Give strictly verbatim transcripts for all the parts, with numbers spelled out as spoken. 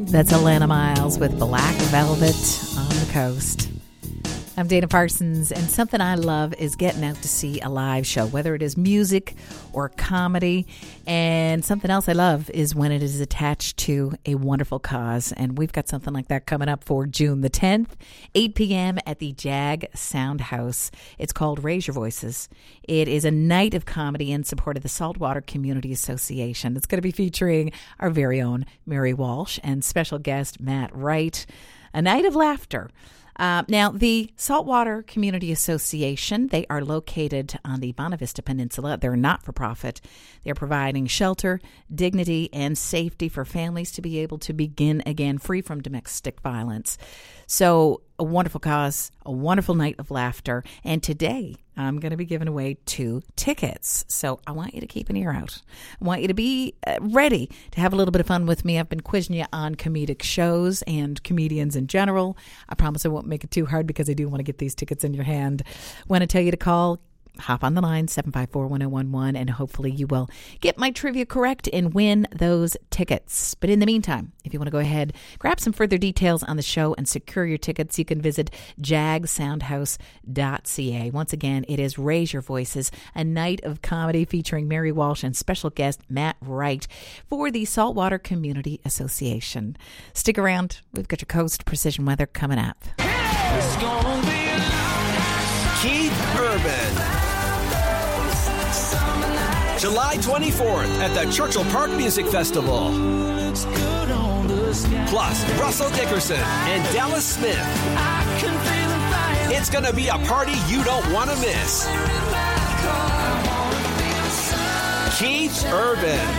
That's Alana Miles with Black Velvet on the Coast. I'm Dana Parsons, and something I love is getting out to see a live show, whether it is music or comedy. And something else I love is when it is attached to a wonderful cause. And we've got something like that coming up for June the tenth, eight p.m. at the Jag Sound House. It's called Raise Your Voices. It is a night of comedy in support of the Saltwater Community Association. It's going to be featuring our very own Mary Walsh and special guest Matt Wright. A night of laughter. Uh, now, the Saltwater Community Association, they are located on the Bonavista Peninsula. They're not-for-profit. They're providing shelter, dignity, and safety for families to be able to begin again free from domestic violence. So, a wonderful cause, a wonderful night of laughter. And today, I'm going to be giving away two tickets. So I want you to keep an ear out. I want you to be uh, ready to have a little bit of fun with me. I've been quizzing you on comedic shows and comedians in general. I promise I won't make it too hard because I do want to get these tickets in your hand. When I tell you to call, hop on the line, seven five four, one oh one one, and hopefully you will get my trivia correct and win those tickets. But in the meantime, if you want to go ahead, grab some further details on the show and secure your tickets, you can visit jag soundhouse dot c a. Once again, it is Raise Your Voices, a night of comedy featuring Mary Walsh and special guest Matt Wright for the Saltwater Community Association. Stick around. We've got your Coast Precision Weather coming up. It's gonna be Keith Urban. July twenty-fourth at the Churchill Park Music Festival. Plus, Russell Dickerson and Dallas Smith. It's going to be a party you don't want to miss. Keith Urban.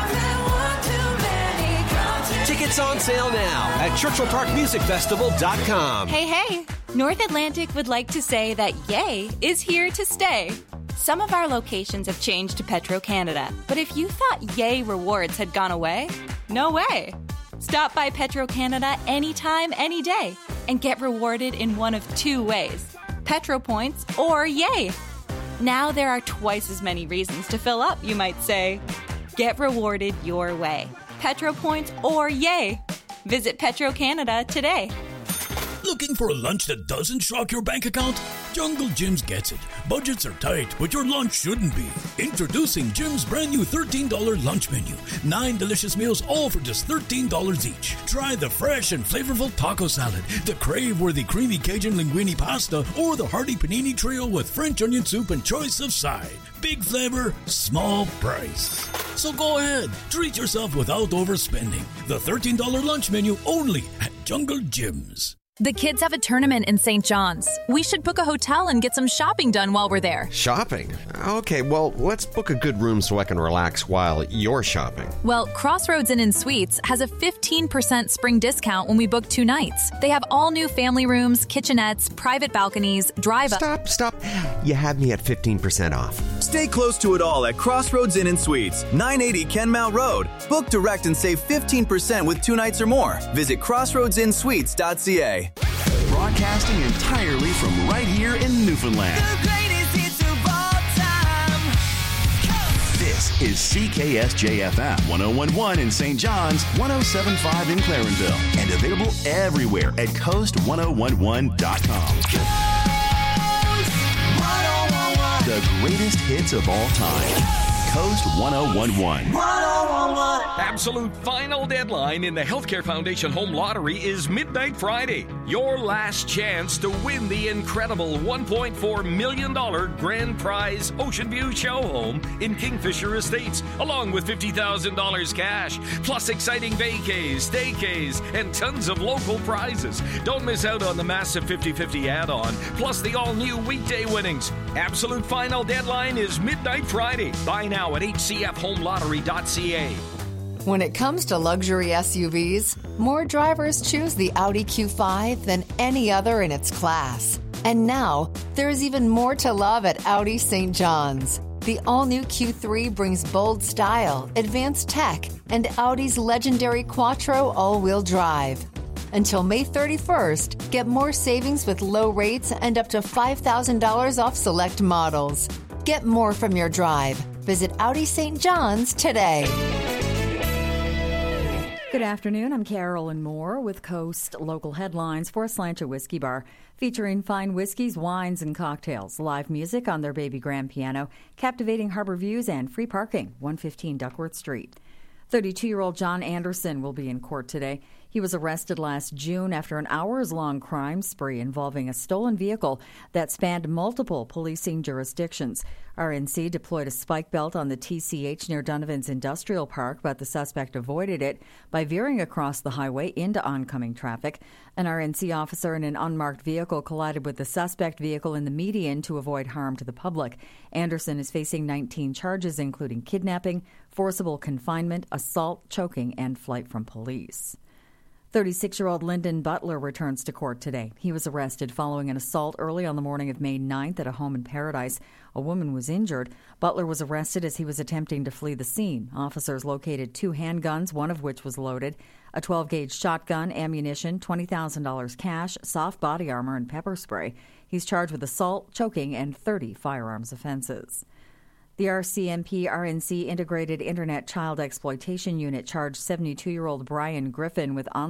Tickets on sale now at churchill park music festival dot com. Hey, hey! North Atlantic would like to say that Yay is here to stay. Some of our locations have changed to Petro-Canada, but if you thought Yay rewards had gone away, no way. Stop by Petro-Canada anytime, any day, and get rewarded in one of two ways, Petro Points or Yay. Now there are twice as many reasons to fill up, you might say. Get rewarded your way, Petro Points or Yay. Visit Petro-Canada today. Looking for a lunch that doesn't shock your bank account? Jungle Jim's gets it. Budgets are tight, but your lunch shouldn't be. Introducing Jim's brand new thirteen dollars lunch menu. Nine delicious meals, all for just thirteen dollars each. Try the fresh and flavorful taco salad, the crave-worthy creamy Cajun linguine pasta, or the hearty panini trio with French onion soup and choice of side. Big flavor, small price. So go ahead, treat yourself without overspending. The thirteen dollars lunch menu only at Jungle Jim's. The kids have a tournament in Saint John's. We should book a hotel and get some shopping done while we're there. Shopping? Okay, well, let's book a good room so I can relax while you're shopping. Well, Crossroads Inn and Suites has a fifteen percent spring discount when we book two nights. They have all new family rooms, kitchenettes, private balconies, drive-up... Stop, stop. You had me at fifteen percent off. Stay close to it all at Crossroads Inn and Suites, nine eighty Kenmount Road. Book direct and save fifteen percent with two nights or more. Visit crossroads in suites dot c a. Broadcasting entirely from right here in Newfoundland. The greatest hits of all time. This is C K S J F M one oh one point one in Saint John's, one oh seven point five in Clarenville, and available everywhere at coast one oh one one dot com. The greatest hits of all time. Coast one oh one one. Absolute final deadline in the Healthcare Foundation Home Lottery is Midnight Friday. Your last chance to win the incredible one point four million dollars grand prize Ocean View Show Home in Kingfisher Estates, along with fifty thousand dollars cash, plus exciting vacays, staycays, and tons of local prizes. Don't miss out on the massive fifty-fifty add-on, plus the all-new weekday winnings. Absolute final deadline is Midnight Friday. Buy now at h c f home lottery dot c a. When it comes to luxury S U Vs, more drivers choose the Audi Q five than any other in its class. And now, there's even more to love at Audi Saint John's. The all-new Q three brings bold style, advanced tech, and Audi's legendary Quattro all-wheel drive. Until May thirty-first, get more savings with low rates and up to five thousand dollars off select models. Get more from your drive. Visit Audi Saint John's today. Good afternoon. I'm Carolyn Moore with Coast Local Headlines for Slancha Whiskey Bar, featuring fine whiskeys, wines, and cocktails, live music on their baby grand piano, captivating harbor views, and free parking, one fifteen Duckworth Street. thirty-two-year-old John Anderson will be in court today. He was arrested last June after an hours-long crime spree involving a stolen vehicle that spanned multiple policing jurisdictions. R N C deployed a spike belt on the T C H near Donovan's Industrial Park, but the suspect avoided it by veering across the highway into oncoming traffic. An R N C officer in an unmarked vehicle collided with the suspect vehicle in the median to avoid harm to the public. Anderson is facing nineteen charges, including kidnapping, forcible confinement, assault, choking, and flight from police. thirty-six-year-old Lyndon Butler returns to court today. He was arrested following an assault early on the morning of May ninth at a home in Paradise. A woman was injured. Butler was arrested as he was attempting to flee the scene. Officers located two handguns, one of which was loaded, a twelve-gauge shotgun, ammunition, twenty thousand dollars cash, soft body armor, and pepper spray. He's charged with assault, choking, and thirty firearms offenses. The R C M P R N C Integrated Internet Child Exploitation Unit charged seventy-two-year-old Brian Griffin with online